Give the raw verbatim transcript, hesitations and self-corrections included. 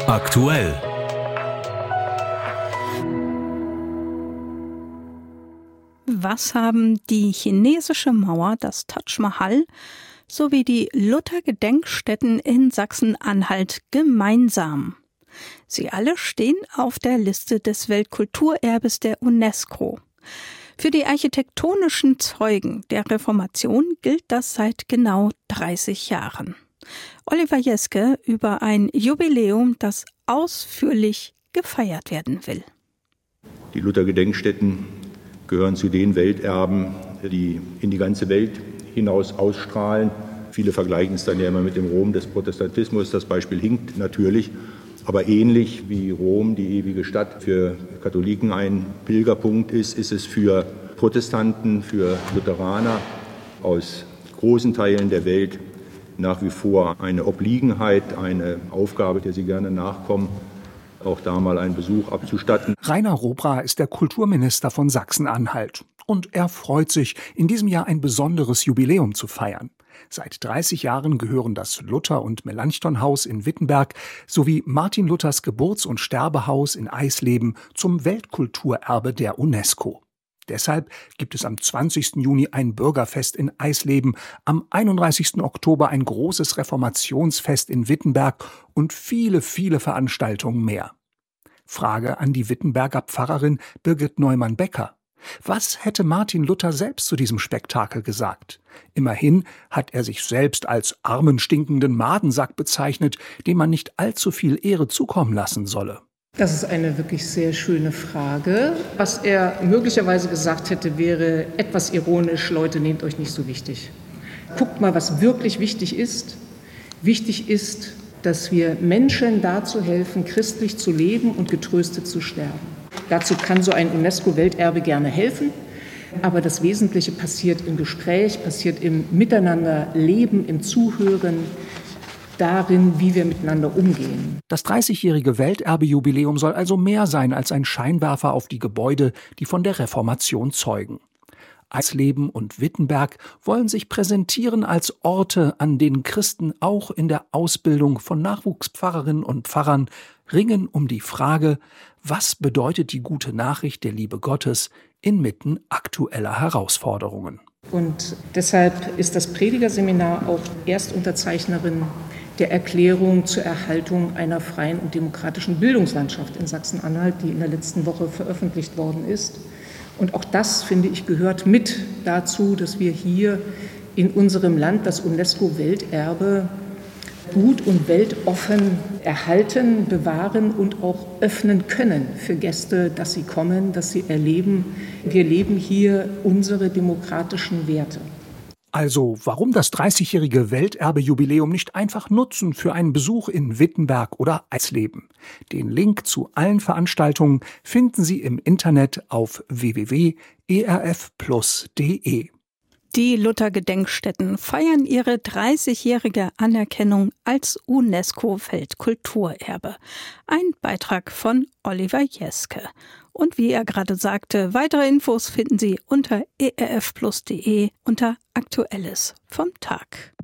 Aktuell. Was haben die chinesische Mauer, das Taj Mahal sowie die Luther-Gedenkstätten in Sachsen-Anhalt gemeinsam? Sie alle stehen auf der Liste des Weltkulturerbes der UNESCO. Für die architektonischen Zeugen der Reformation gilt das seit genau dreißig Jahren. Oliver Jeske über ein Jubiläum, das ausführlich gefeiert werden will. Die Luther-Gedenkstätten gehören zu den Welterben, die in die ganze Welt hinaus ausstrahlen. Viele vergleichen es dann ja immer mit dem Rom des Protestantismus. Das Beispiel hinkt natürlich. Aber ähnlich wie Rom, die ewige Stadt, für Katholiken ein Pilgerpunkt ist, ist es für Protestanten, für Lutheraner aus großen Teilen der Welt nach wie vor eine Obliegenheit, eine Aufgabe, der sie gerne nachkommen, auch da mal einen Besuch abzustatten. Rainer Robra ist der Kulturminister von Sachsen-Anhalt. Und er freut sich, in diesem Jahr ein besonderes Jubiläum zu feiern. Seit dreißig Jahren gehören das Luther- und Melanchthon-Haus in Wittenberg sowie Martin Luthers Geburts- und Sterbehaus in Eisleben zum Weltkulturerbe der UNESCO. Deshalb gibt es am zwanzigsten Juni ein Bürgerfest in Eisleben, am einunddreißigsten Oktober ein großes Reformationsfest in Wittenberg und viele, viele Veranstaltungen mehr. Frage an die Wittenberger Pfarrerin Birgit Neumann-Becker. Was hätte Martin Luther selbst zu diesem Spektakel gesagt? Immerhin hat er sich selbst als armen, stinkenden Madensack bezeichnet, dem man nicht allzu viel Ehre zukommen lassen solle. Das ist eine wirklich sehr schöne Frage. Was er möglicherweise gesagt hätte, wäre etwas ironisch: Leute, nehmt euch nicht so wichtig. Guckt mal, was wirklich wichtig ist. Wichtig ist, dass wir Menschen dazu helfen, christlich zu leben und getröstet zu sterben. Dazu kann so ein UNESCO-Welterbe gerne helfen, aber das Wesentliche passiert im Gespräch, passiert im Miteinanderleben, im Zuhören, darin, wie wir miteinander umgehen. Das dreißigjährige Welterbe-Jubiläum soll also mehr sein als ein Scheinwerfer auf die Gebäude, die von der Reformation zeugen. Eisleben und Wittenberg wollen sich präsentieren als Orte, an denen Christen auch in der Ausbildung von Nachwuchspfarrerinnen und Pfarrern ringen um die Frage, was bedeutet die gute Nachricht der Liebe Gottes inmitten aktueller Herausforderungen. Und deshalb ist das Predigerseminar auch Erstunterzeichnerin der Erklärung zur Erhaltung einer freien und demokratischen Bildungslandschaft in Sachsen-Anhalt, die in der letzten Woche veröffentlicht worden ist. Und auch das, finde ich, gehört mit dazu, dass wir hier in unserem Land das UNESCO-Welterbe gut und weltoffen erhalten, bewahren und auch öffnen können für Gäste, dass sie kommen, dass sie erleben, wir leben hier unsere demokratischen Werte. Also, warum das dreißigjährige Welterbe-Jubiläum nicht einfach nutzen für einen Besuch in Wittenberg oder Eisleben? Den Link zu allen Veranstaltungen finden Sie im Internet auf w w w punkt e r f plus punkt d e. Die Luther-Gedenkstätten feiern ihre dreißigjährige Anerkennung als UNESCO-Weltkulturerbe. Ein Beitrag von Oliver Jeske. Und wie er gerade sagte, weitere Infos finden Sie unter e r f plus punkt d e unter Aktuelles vom Tag.